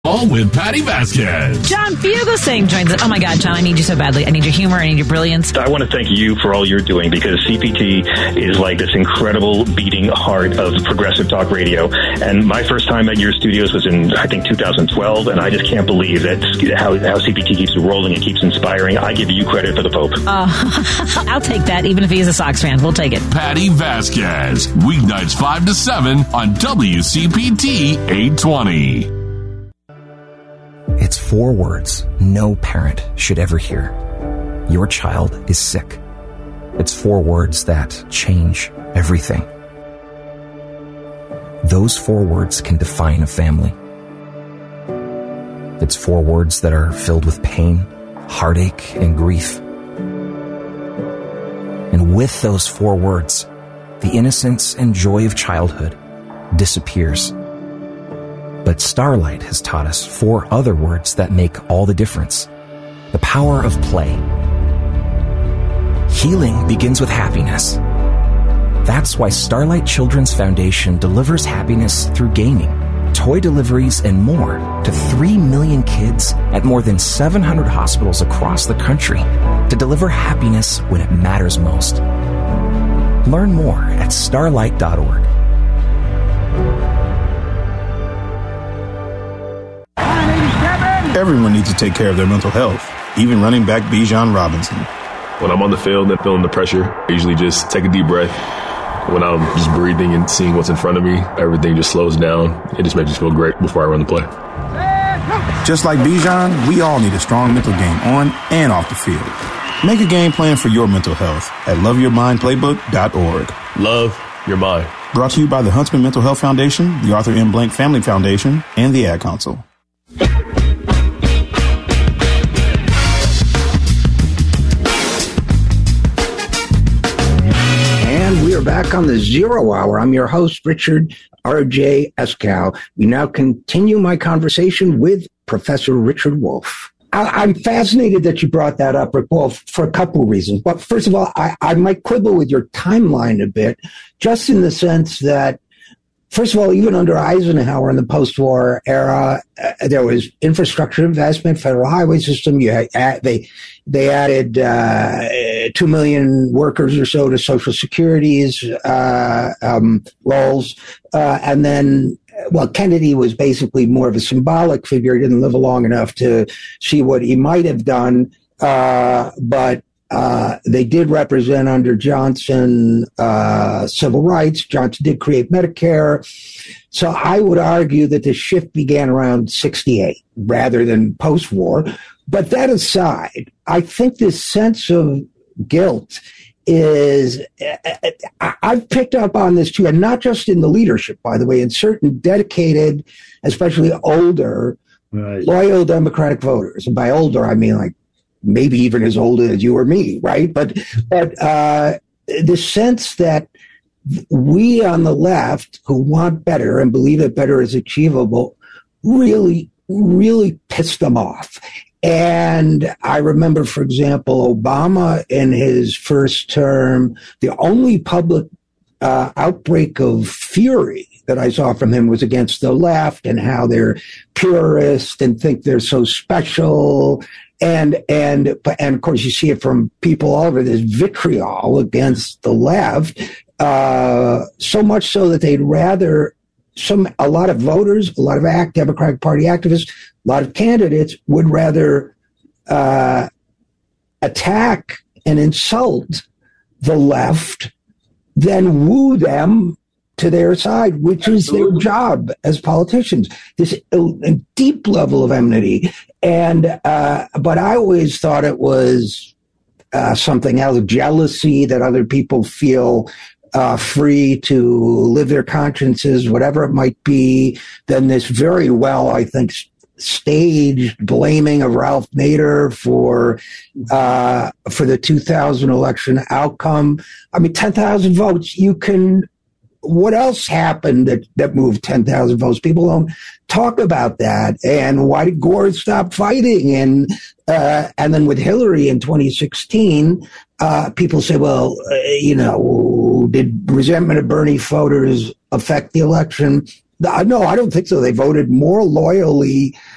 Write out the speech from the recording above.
All with Patty Vasquez. John Fugelsang joins us. Oh my God, John, I need you so badly. I need your humor. I need your brilliance. I want to thank you for all you're doing, because CPT is like this incredible beating heart of progressive talk radio. And my first time at your studios was in, I think, 2012. And I just can't believe that how CPT keeps rolling and keeps inspiring. I give you credit for the Pope. I'll take that, even if he's a Sox fan. We'll take it. Patty Vasquez. Weeknights 5 to 7 on WCPT 820. It's 4 words no parent should ever hear. Your child is sick. It's 4 words that change everything. Those 4 words can define a family. It's 4 words that are filled with pain, heartache, and grief. And with those 4 words, the innocence and joy of childhood disappears. But Starlight has taught us 4 other words that make all the difference. The power of play. Healing begins with happiness. That's why Starlight Children's Foundation delivers happiness through gaming, toy deliveries, and more to 3 million kids at more than 700 hospitals across the country to deliver happiness when it matters most. Learn more at starlight.org. Everyone needs to take care of their mental health, even running back Bijan Robinson. When I'm on the field and feeling the pressure, I usually just take a deep breath. When I'm just breathing and seeing what's in front of me, everything just slows down. It just makes me feel great before I run the play. Just like Bijan, we all need a strong mental game on and off the field. Make a game plan for your mental health at loveyourmindplaybook.org. Love your mind. Brought to you by the Huntsman Mental Health Foundation, the Arthur M. Blank Family Foundation, and the Ad Council. And we are back on the Zero Hour. I'm your host, Richard R.J. Eskow. We now continue my conversation with Professor Richard Wolff. I'm fascinated that you brought that up, Rick Wolff, for a couple of reasons. But first of all, I might quibble with your timeline a bit, just in the sense that, first of all, even under Eisenhower in the post-war era, there was infrastructure investment, federal highway system. They added 2 million workers or so to Social Security's roles, and then. Well, Kennedy was basically more of a symbolic figure. He didn't live long enough to see what he might have done, but they did represent under Johnson civil rights. Johnson did create Medicare. So I would argue that the shift began around 68 rather than post-war. But that aside, I think this sense of guilt is, I've picked up on this too, and not just in the leadership, by the way, in certain dedicated, especially older, loyal Democratic voters. And by older, I mean like maybe even as old as you or me, right? But the sense that we on the left who want better and believe that better is achievable really, really pissed them off. And I remember, for example, Obama in his first term, the only public outbreak of fury that I saw from him was against the left and how they're purist and think they're so special. And of course, you see it from people all over, this vitriol against the left, so much so that they'd rather a lot of voters, a lot of Democratic Party activists, a lot of candidates would rather attack and insult the left than woo them to their side, which is their job as politicians. This deep level of enmity, but I always thought it was something else, jealousy that other people feel free to live their consciences, whatever it might be. Then this very well, I think, staged blaming of Ralph Nader for the 2000 election outcome. I mean, 10,000 votes. What else happened that moved 10,000 votes? People don't talk about that. And why did Gore stop fighting? And then with Hillary in 2016, people say, well, did resentment of Bernie voters affect the election? No, I don't think so. They voted more loyally